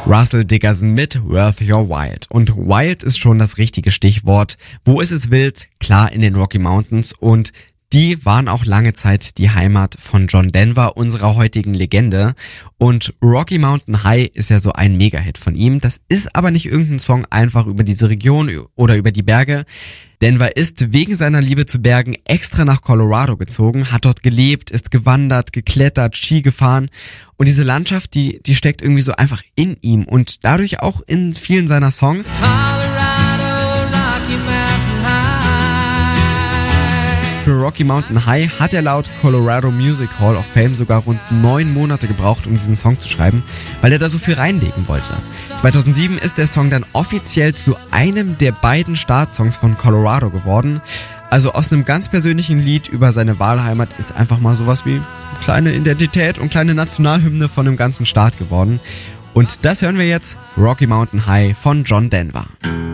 Russell Dickerson mit Worth Your Wild. Und Wild ist schon das richtige Stichwort. Wo ist es wild? Klar, in den Rocky Mountains. Und die waren auch lange Zeit die Heimat von John Denver, unserer heutigen Legende. Und Rocky Mountain High ist ja so ein Mega-Hit von ihm. Das ist aber nicht irgendein Song einfach über diese Region oder über die Berge. Denver ist wegen seiner Liebe zu Bergen extra nach Colorado gezogen, hat dort gelebt, ist gewandert, geklettert, Ski gefahren. Und diese Landschaft, die steckt irgendwie so einfach in ihm und dadurch auch in vielen seiner Songs. Für Rocky Mountain High hat er laut Colorado Music Hall of Fame sogar rund 9 Monate gebraucht, um diesen Song zu schreiben, weil er da so viel reinlegen wollte. 2007 ist der Song dann offiziell zu einem der beiden Startsongs von Colorado geworden. Also aus einem ganz persönlichen Lied über seine Wahlheimat ist einfach mal sowas wie kleine Identität und kleine Nationalhymne von einem ganzen Staat geworden. Und das hören wir jetzt, Rocky Mountain High von John Denver.